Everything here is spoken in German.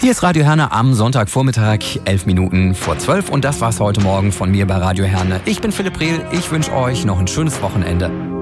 Hier ist Radio Herne am Sonntagvormittag, 11 Minuten vor 12 und das war's heute Morgen von mir bei Radio Herne. Ich bin Philipp Rehl, ich wünsche euch noch ein schönes Wochenende.